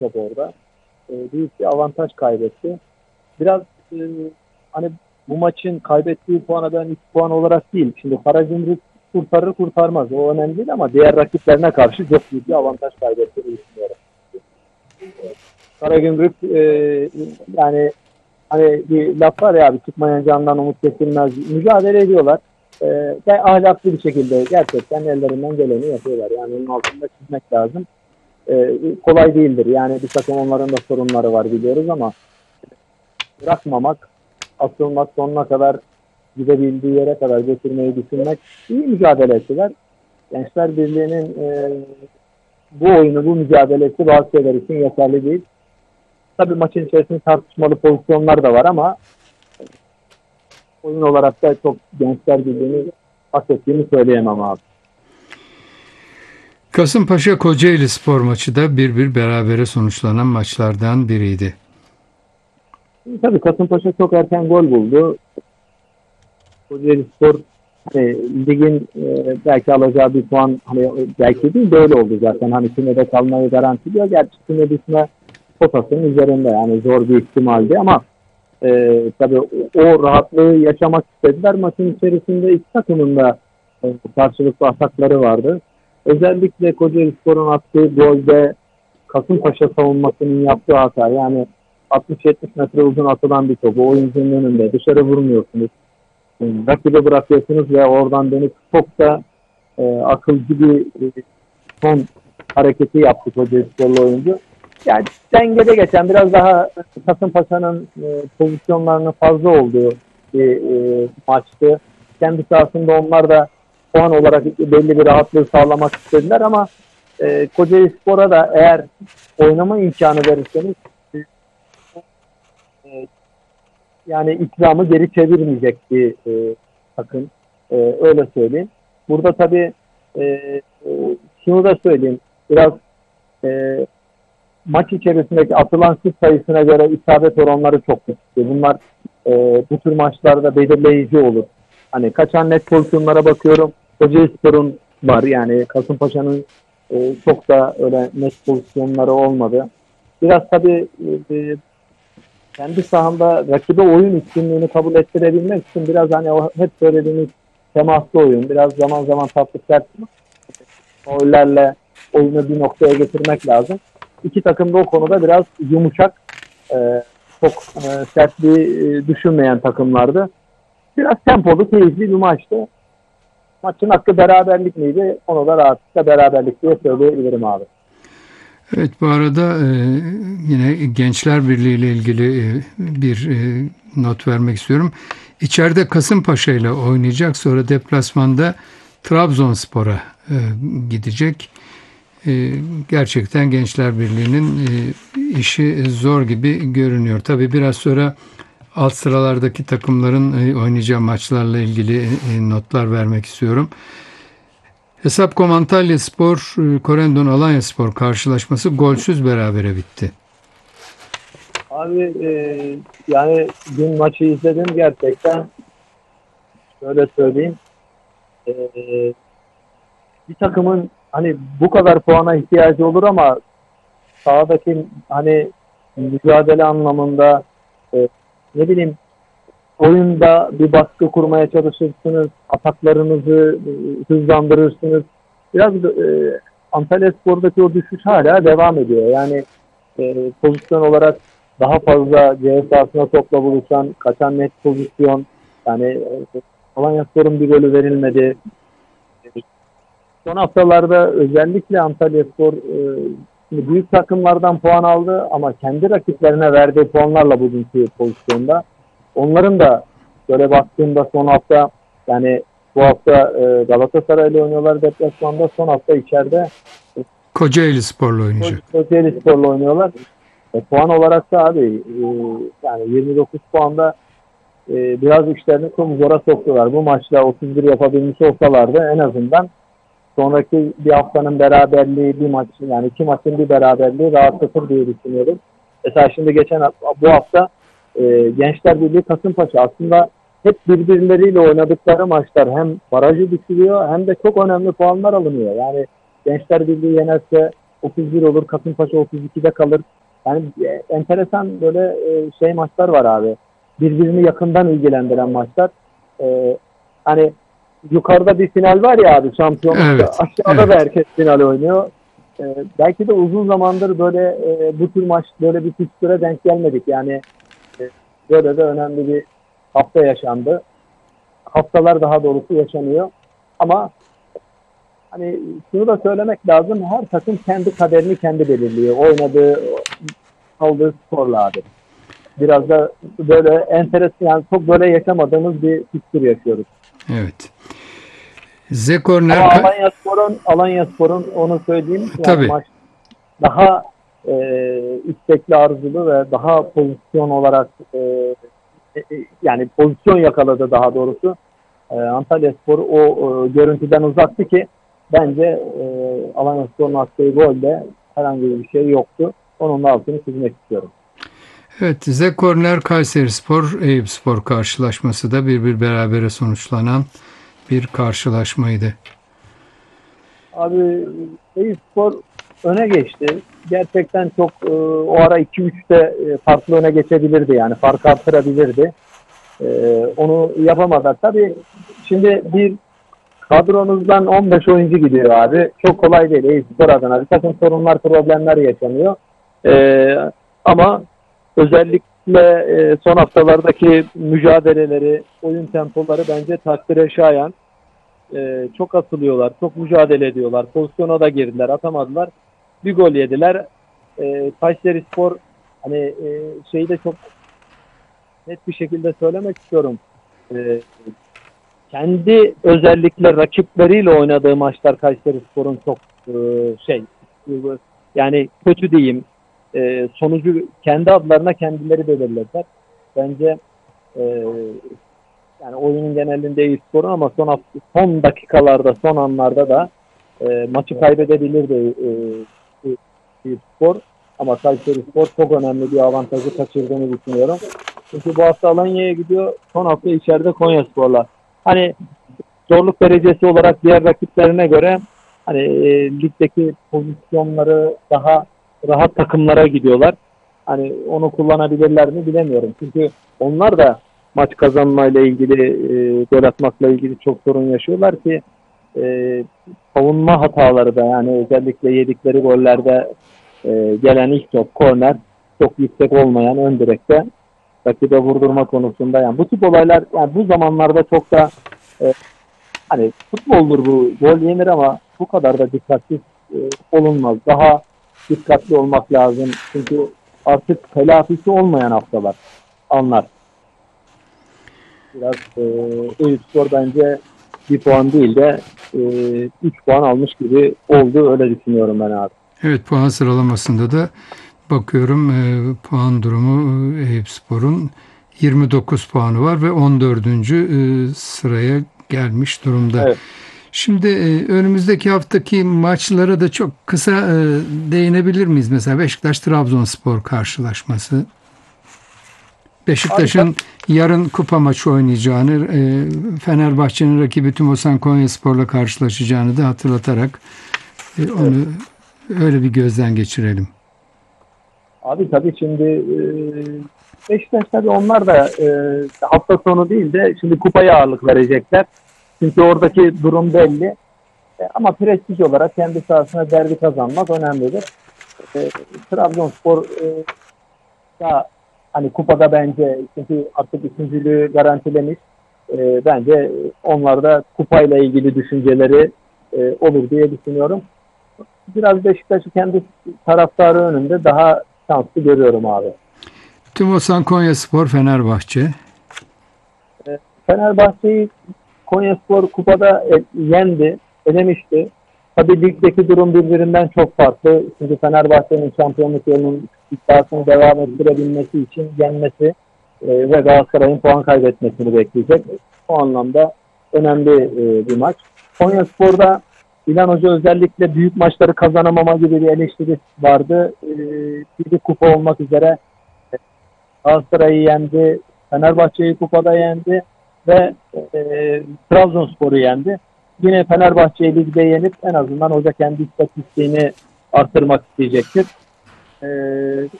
top orada. Büyük bir avantaj kaybetti. Biraz e, hani bu maçın kaybettiği puana ben 3 puan olarak değil. Şimdi Karagümrük kurtarır kurtarmaz. O önemli değil ama diğer rakiplerine karşı çok büyük bir avantaj kaybettiğini düşünüyorum. Karagümrük yani hani bir laf var ya abi, çıkmayan candan umut kesilmez. Mücadele ediyorlar. Ve ahlaklı bir şekilde gerçekten ellerinden geleni yapıyorlar. Yani onun altında çizmek lazım. Kolay değildir. Yani bir takım onların da sorunları var biliyoruz ama bırakmamak, asılmak, sonuna kadar gidebildiği yere kadar götürmeyi düşünmek, iyi mücadele ettiler. Gençler Birliği'nin bu oyunu, bu mücadelesi bazı şeyler için yeterli değil. Tabii maçın içerisinde tartışmalı pozisyonlar da var ama oyun olarak da çok Gençler Birliği'ni hak ettiğini söyleyemem abi. Kasımpaşa Kocaeli spor maçı da 1-1 berabere sonuçlanan maçlardan biriydi. Tabii Kasımpaşa çok erken gol buldu. Kocaeli Spor hani, ligin belki alacağı bir puan, hani belki değil, böyle oldu zaten. Hani kümede kalmayı garantiliyor. Gerçi küme düşme potasının üzerinde, yani zor bir ihtimaldi ama tabii o rahatlığı yaşamak istediler. Maçın içerisinde iki takımın da karşılıklı atakları vardı. Özellikle Kocaeli Spor'un attığı golde Kasımpaşa savunmasının yaptığı hata, yani 60-70 metre uzun atılan bir topu oyuncunun önünde dışarı vurmuyorsunuz. Rakibe bırakıyorsunuz ve oradan dönüp çok da akılcı bir son hareketi yaptı Kocaeli Sporlu oyuncu. Yani dengede geçen, biraz daha Kasımpaşa'nın pozisyonlarının fazla olduğu bir maçtı. Kendi sahasında onlar da puan olarak belli bir rahatlığı sağlamak istediler ama Kocaeli Spor'a da eğer oynama imkanı verirseniz e, yani ikramı geri çevirmeyecek bir takım. Öyle söyleyeyim. Burada tabii e, e, şunu da söyleyeyim. Biraz e, maç içerisindeki atılan şut sayısına göre isabet oranları çok düşük. Bunlar bu tür maçlarda belirleyici olur. Hani kaçan net pozisyonlara bakıyorum. Kocaelispor'un var, yani Kasımpaşa'nın çok da öyle net pozisyonları olmadı. Biraz tabii kendi sahanda rakibe oyun üstünlüğünü kabul ettirebilmek için biraz hani o hep söylediğimiz temaslı oyun, biraz zaman zaman tatlı sert faullerle oyunu bir noktaya getirmek lazım. İki takım da o konuda biraz yumuşak, e, çok sertliği düşünmeyen takımlardı. Biraz tempolu, keyifli bir maçtı. Maçın hakkı beraberlik miydi? Onu da rahatlıkla beraberlik diye söyleyebilirim abi. Evet, bu arada yine Gençler Birliği ile ilgili bir not vermek istiyorum. İçeride Kasımpaşa ile oynayacak, sonra deplasmanda Trabzonspor'a gidecek. Gerçekten Gençler Birliği'nin işi zor gibi görünüyor. Tabii biraz sonra alt sıralardaki takımların oynayacağı maçlarla ilgili notlar vermek istiyorum. Hesapkom Antalyaspor, Corendon Alanyaspor karşılaşması golsüz berabere bitti. Abi yani dün maçı izledim gerçekten, şöyle söyleyeyim. E, Bir takımın hani bu kadar puana ihtiyacı olur ama sahadaki hani mücadele anlamında ne bileyim, oyunda bir baskı kurmaya çalışırsınız, ataklarınızı hızlandırırsınız. Biraz Antalyaspor'daki o düşüş hala devam ediyor. Yani pozisyon olarak daha fazla ceza sahasına topla buluşan, kaçan net pozisyon. Yani Alanyaspor'un bir golü verilmedi. Son haftalarda özellikle Antalyaspor büyük takımlardan puan aldı ama kendi rakiplerine verdiği puanlarla bugünkü pozisyonda. Onların da böyle baktığımda son hafta, yani bu hafta Galatasaray'la oynuyorlar deplasmanda, son hafta içeride Kocaeli Spor'la oynayacak. Kocaeli Spor'la oynuyorlar. Puan olarak da abi yani 29 puanda biraz işlerini çok zora soktular. Bu maçla 31 yapabilmiş olsalardı en azından sonraki bir haftanın beraberliği, bir maç, yani iki maçın bir beraberliği rahatlatır diye düşünüyorum. Mesela şimdi bu hafta Gençler Birliği Kasımpaşa aslında hep birbirleriyle oynadıkları maçlar, hem barajı düşürüyor hem de çok önemli puanlar alınıyor. Yani Gençler Birliği yenerse 31 olur, Kasımpaşa 32'de kalır. Yani enteresan böyle maçlar var abi. Birbirini yakından ilgilendiren maçlar. Hani yukarıda bir final var ya abi, şampiyonlukta. Evet, Aşağıda da evet, herkes final oynuyor. Belki de uzun zamandır böyle bu tür maç, böyle bir fikstüre denk gelmedik. Yani böyle de önemli bir hafta yaşandı. Haftalar daha doğrusu yaşanıyor. Ama hani şunu da söylemek lazım. Her takım kendi kaderini kendi belirliyor. Oynadığı, aldığı skorla abi. Biraz da böyle enteresan, yani çok böyle yaşamadığımız bir fikstür yaşıyoruz. evet. Zekorner Ama Alanyaspor'un onu söyleyeyim, yani tabii. maç daha istekli, arzulu ve daha pozisyon olarak yani pozisyon yakaladı daha doğrusu. Antalyaspor o görüntüden uzaktı ki bence Alanyaspor'un attığı golde herhangi bir şey yoktu. Onun da altını çizmek istiyorum. Evet, Zekorner Kayserispor Eyüpspor karşılaşması da bir berabere sonuçlanan bir karşılaşmaydı. Abi Eyüpspor öne geçti. Gerçekten çok o ara 2-3'te farklı öne geçebilirdi, yani fark arttırabilirdi. Onu yapamadılar. Tabii şimdi bir kadronuzdan 15 oyuncu gidiyor abi. Çok kolay değil Eyüpspor adına. Bir takım sorunlar, problemler yaşanıyor. Ama özellikle son haftalardaki mücadeleleri, oyun tempoları bence takdire şayan. Çok atılıyorlar, çok mücadele ediyorlar. Pozisyona da girdiler, atamadılar. Bir gol yediler. Kayserispor hani şeyi de çok net bir şekilde söylemek istiyorum. E, Kendi özellikle rakipleriyle oynadığı maçlar Kayserispor'un çok e, şey e, yani kötü diyeyim. Sonucu kendi adlarına kendileri belirlediler. Bence e, yani oyunun genelinde iyi sporun, ama son dakikalarda, son anlarda da maçı kaybedebilirdi spor. Ama Kayserispor çok önemli bir avantajı kaçırdığını düşünüyorum. Çünkü bu hafta Alanya'ya gidiyor. Son hafta içeride Konyaspor'la. Hani zorluk derecesi olarak diğer rakiplerine göre hani ligdeki pozisyonları daha rahat takımlara gidiyorlar. Hani onu kullanabilirler mi bilemiyorum. Çünkü onlar da maç kazanmayla ilgili, gol atmakla ilgili çok sorun yaşıyorlar ki e, savunma hataları da, yani özellikle yedikleri gollerde gelen ilk top, korner, çok yüksek olmayan ön direkte rakibe vurdurma konusunda, yani bu tip olaylar, yani bu zamanlarda çok da hani futboldur bu, gol yenir ama bu kadar da dikkatli olunmaz. Daha dikkatli olmak lazım. Çünkü artık telafisi olmayan haftalar, anlar. Biraz Eyüpspor bence bir puan değil de 3 puan almış gibi oldu. Öyle düşünüyorum ben abi. Evet, puan sıralamasında da bakıyorum, puan durumu Eyüpspor'un 29 puanı var ve 14. Sıraya gelmiş durumda. Evet. Şimdi önümüzdeki haftaki maçlara da çok kısa değinebilir miyiz? Mesela Beşiktaş-Trabzonspor karşılaşması. Abi Beşiktaş'ın yarın kupa maçı oynayacağını, Fenerbahçe'nin rakibi Tümosan Konyaspor'la karşılaşacağını da hatırlatarak onu evet. öyle bir gözden geçirelim. Abi tabii şimdi Beşiktaş, tabii onlar da hafta sonu değil de şimdi kupaya ağırlık verecekler. Çünkü oradaki durum belli. Ama prestij olarak kendi sahasına derbi kazanmak önemlidir. Trabzonspor da hani kupada bence, çünkü artık ikinciliği garantilemiş. Bence onlar da kupayla ilgili düşünceleri olur diye düşünüyorum. Biraz Beşiktaş'ı kendi taraftarı önünde daha şanslı görüyorum abi. Tümosan Konyaspor Fenerbahçe. Fenerbahçe'yi Konyaspor kupada yendi, elemişti. Tabii ligdeki durum birbirinden çok farklı. Çünkü Fenerbahçe'nin şampiyonluk yolunun iddiasını devam ettirebilmesi için yenmesi ve Galatasaray'ın puan kaybetmesini bekleyecek. O anlamda önemli bir maç. Konyaspor'da İlhan Hoca özellikle büyük maçları kazanamama gibi bir eleştiri vardı. Bir kupa olmak üzere Galatasaray'ı yendi, Fenerbahçe'yi kupada yendi ve Trabzonspor'u yendi. Yine Fenerbahçe'yi ligde yenip en azından hoca kendi istatistiğini arttırmak isteyecektir.